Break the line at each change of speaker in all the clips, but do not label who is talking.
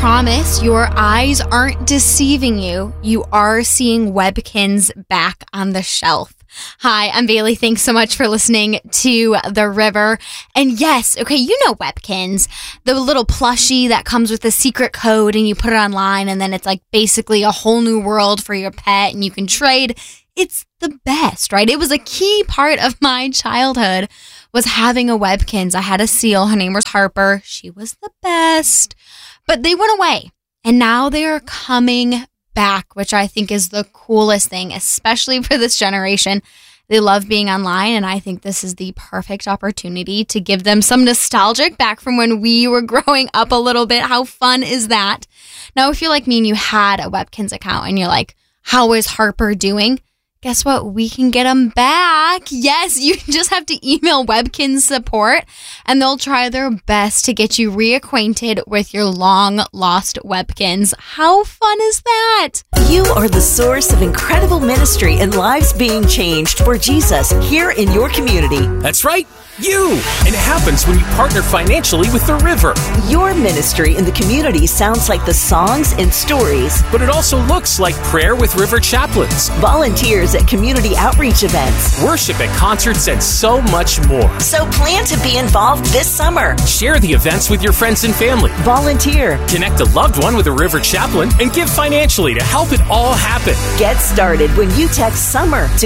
promise, your eyes aren't deceiving you. You are seeing Webkinz back on the shelf. Hi, I'm Bailey. Thanks so much for listening to The River. And yes, okay, you know Webkinz, the little plushie that comes with a secret code and you put it online and then it's like basically a whole new world for your pet and you can trade. It's the best, right? It was a key part of my childhood was having a Webkinz. I had a seal. Her name was Harper. She was the best. But they went away and now they are coming back, which I think is the coolest thing, especially for this generation. They love being online, and I think this is the perfect opportunity to give them some nostalgic back from when we were growing up a little bit. How fun is that? Now, if you're like me and you had a Webkinz account and you're like, how is Harper doing? Guess what? We can get them back. Yes, you just have to email Webkinz support and they'll try their best to get you reacquainted with your long-lost Webkinz. How fun is that?
You are the source of incredible ministry and lives being changed for Jesus here in your community.
That's right, you! And it happens when you partner financially with The River.
Your ministry in the community sounds like the songs and stories.
But it also looks like prayer with River chaplains,
volunteers at community outreach events,
worship at concerts, and so much more.
So plan to be involved this summer.
Share the events with your friends and family.
Volunteer.
Connect a loved one with a River chaplain and give financially to help it all happen.
Get started when you text SUMMER to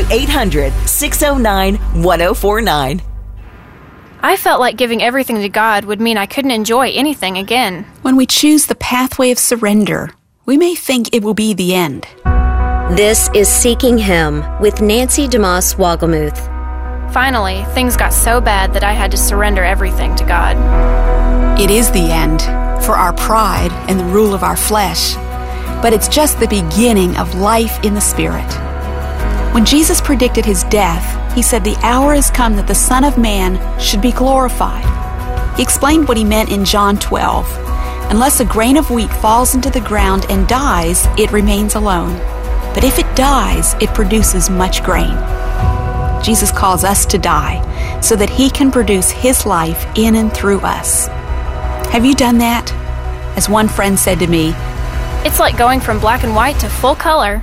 800-609-1049.
I felt like giving everything to God would mean I couldn't enjoy anything again.
When we choose the pathway of surrender, we may think it will be the end.
This is Seeking Him with Nancy DeMoss Wogelmuth.
Finally, things got so bad that I had to surrender everything to God.
It is the end for our pride and the rule of our flesh, but it's just the beginning of life in the Spirit. When Jesus predicted his death, he said the hour has come that the Son of Man should be glorified. He explained what he meant in John 12. Unless a grain of wheat falls into the ground and dies, it remains alone. But if it dies, it produces much grain. Jesus calls us to die so that he can produce his life in and through us. Have you done that? As one friend said to me,
it's like going from black and white to full color.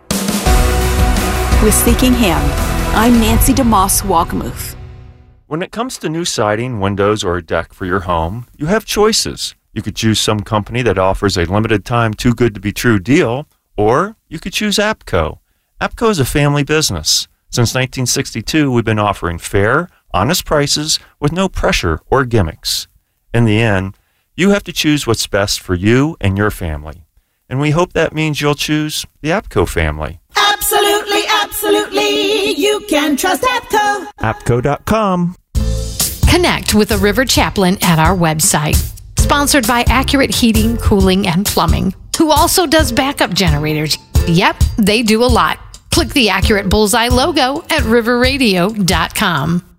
With Seeking Him, I'm Nancy DeMoss Wogelmuth.
When it comes to new siding, windows, or a deck for your home, you have choices. You could choose some company that offers a limited time too good to be true deal, or you could choose APCO. APCO is a family business. Since 1962, we've been offering fair, honest prices with no pressure or gimmicks. In the end, you have to choose what's best for you and your family. And we hope that means you'll choose the APCO family.
Absolutely, absolutely. You can trust APCO.
APCO.com.
Connect with a River Chaplain at our website. Sponsored by Accurate Heating, Cooling, and Plumbing, who also does backup generators. Yep, they do a lot. Click the Accurate Bullseye logo at riverradio.com.